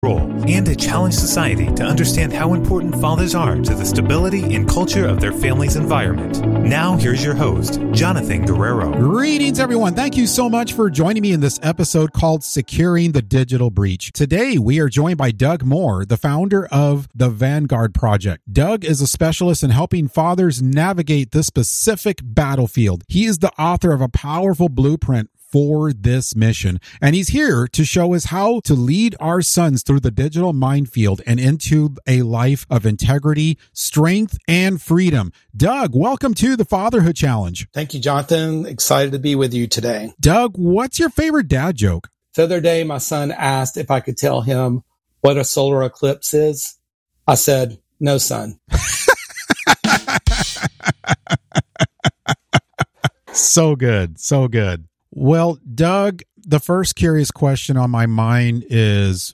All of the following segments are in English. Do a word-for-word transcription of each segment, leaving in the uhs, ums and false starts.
role and to challenge society to understand how important fathers are to the stability and culture of their family's environment. Now, here's your host, Jonathan Guerrero. Greetings, everyone. Thank you so much for joining me in this episode called Securing the Digital Breach. Today, we are joined by Doug Moore, the founder of the Vanguard Project. Doug is a specialist in helping fathers navigate this specific battlefield. He is the author of a powerful blueprint for this mission. And he's here to show us how to lead our sons through the digital minefield and into a life of integrity, strength, and freedom. Doug, welcome to the Fatherhood Challenge. Thank you, Jonathan. Excited to be with you today. Doug, what's your favorite dad joke? The other day, my son asked if I could tell him what a solar eclipse is. I said, no, son. So good. So good. Well, Doug, the first curious question on my mind is,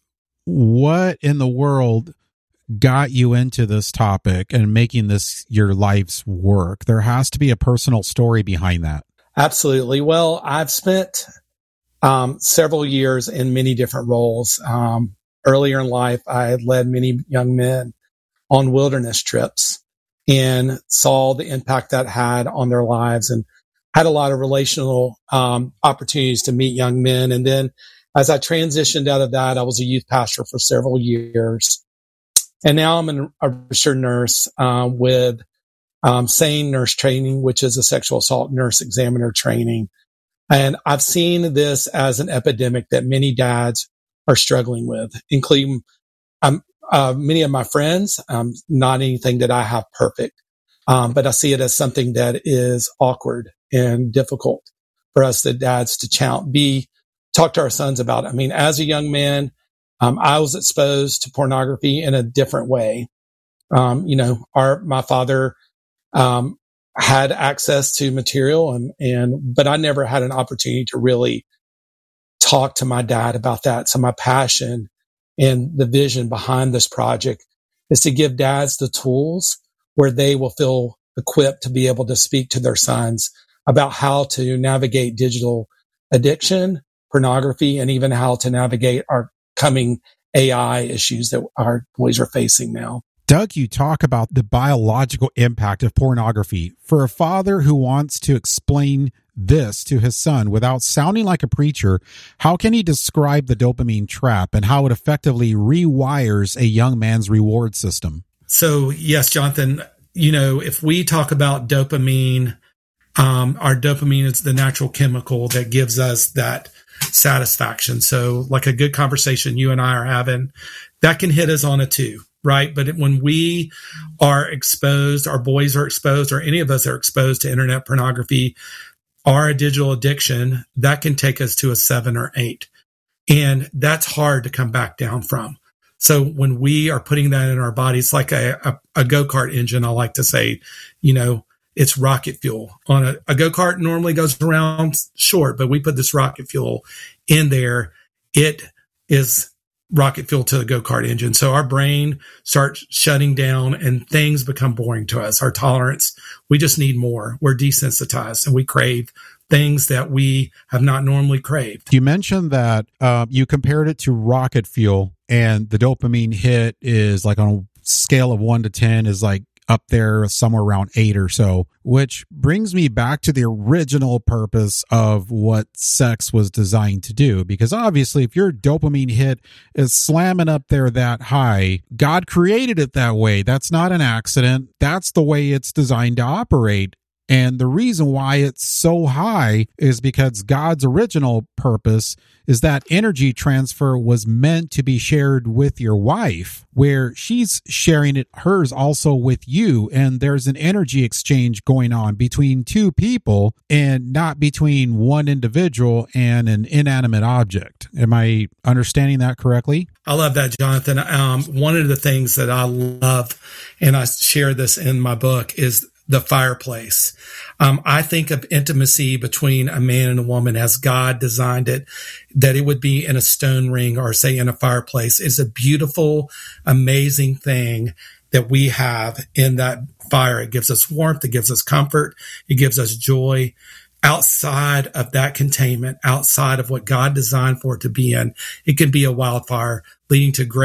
what in the world got you into this topic and making this your life's work? There has to be a personal story behind that. Absolutely. Well, I've spent um, several years in many different roles. Um, earlier in life, I had led many young men on wilderness trips and saw the impact that had on their lives, and had a lot of relational um, opportunities to meet young men. And then as I transitioned out of that, I was a youth pastor for several years. And now I'm an, a registered nurse um, with um, SANE nurse training, which is a sexual assault nurse examiner training. And I've seen this as an epidemic that many dads are struggling with, including um, uh, many of my friends. Um, not anything that I have perfect, um, but I see it as something that is awkward and difficult for us, the dads, to challenge, be, talk to our sons about. I mean, as a young man, um, I was exposed to pornography in a different way. Um, you know, our, my father, um, had access to material and, and, but I never had an opportunity to really talk to my dad about that. So my passion and the vision behind this project is to give dads the tools where they will feel equipped to be able to speak to their sons about how to navigate digital addiction, pornography, and even how to navigate our coming A I issues that our boys are facing now. Doug, you talk about the biological impact of pornography. For a father who wants to explain this to his son without sounding like a preacher, how can he describe the dopamine trap and how it effectively rewires a young man's reward system? So, yes, Jonathan, you know, if we talk about dopamine, Um, our dopamine is the natural chemical that gives us that satisfaction. So like a good conversation you and I are having, that can hit us on a two, right? But when we are exposed, our boys are exposed, or any of us are exposed to internet pornography or a digital addiction, that can take us to a seven or eight. And that's hard to come back down from. So when we are putting that in our body, it's like a, a, a go-kart engine. I like to say, you know, it's rocket fuel. On a, a go-kart normally goes around short, but we put this rocket fuel in there. It is rocket fuel to the go-kart engine. So our brain starts shutting down and things become boring to us. Our tolerance, we just need more. We're desensitized and we crave things that we have not normally craved. You mentioned that uh, you compared it to rocket fuel, and the dopamine hit is like on a scale of one to ten is like up there somewhere around eight or so, which brings me back to the original purpose of what sex was designed to do. Because obviously, if your dopamine hit is slamming up there that high, God created it that way. That's not an accident. That's the way it's designed to operate. And the reason why it's so high is because God's original purpose is that energy transfer was meant to be shared with your wife, where she's sharing it, hers also with you. And there's an energy exchange going on between two people and not between one individual and an inanimate object. Am I understanding that correctly? I love that, Jonathan. Um, one of the things that I love, and I share this in my book, is the fireplace. Um, I think of intimacy between a man and a woman as God designed it, that it would be in a stone ring or say in a fireplace. It's a beautiful, amazing thing that we have in that fire. It gives us warmth. It gives us comfort. It gives us joy. outside of that containment, outside of what God designed for it to be in, it can be a wildfire leading to great